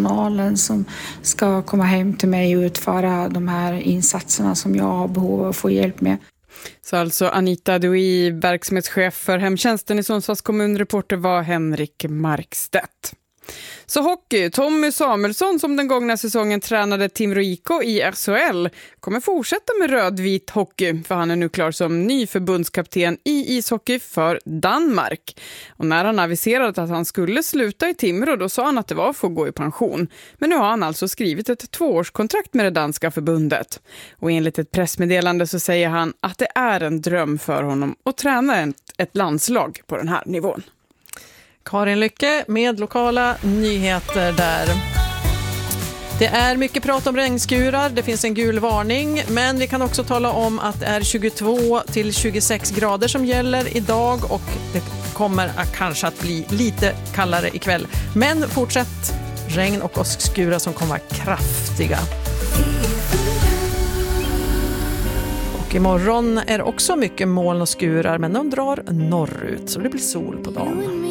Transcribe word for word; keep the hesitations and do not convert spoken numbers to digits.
personalen som ska komma hem till mig och utföra de här insatserna som jag har behov av att få hjälp med. Så alltså Anita Dui, verksamhetschef för hemtjänsten i Sundsvalls kommun, reporter var Henrik Markstedt. Så hockey, Tommy Samuelsson som den gångna säsongen tränade Timrå I K i S H L kommer fortsätta med rödvit hockey, för han är nu klar som ny förbundskapten i ishockey för Danmark. Och när han aviserade att han skulle sluta i Timrå, då sa han att det var för att gå i pension. Men nu har han alltså skrivit ett tvåårskontrakt med det danska förbundet. Och enligt ett pressmeddelande så säger han att det är en dröm för honom att träna ett, ett landslag på den här nivån. Karin Lycke med lokala nyheter där. Det är mycket prat om regnskurar, det finns en gul varning, men vi kan också tala om att det är tjugotvå till tjugosex grader som gäller idag och det kommer att kanske att bli lite kallare ikväll. Men fortsätt regn och åskskurar som kommer att vara kraftiga. Och imorgon är det också mycket moln och skurar, men de drar norrut så det blir sol på dagen.